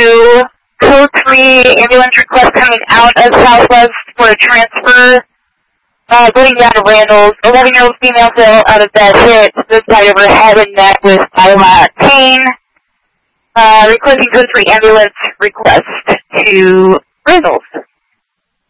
to code 3 ambulance request coming out of Southwest for a transfer. Going down to Randall's, 11-year-old female fell out of bed, hit the side of her head and neck with bilateral pain. Requesting code 3 ambulance request to Randall's.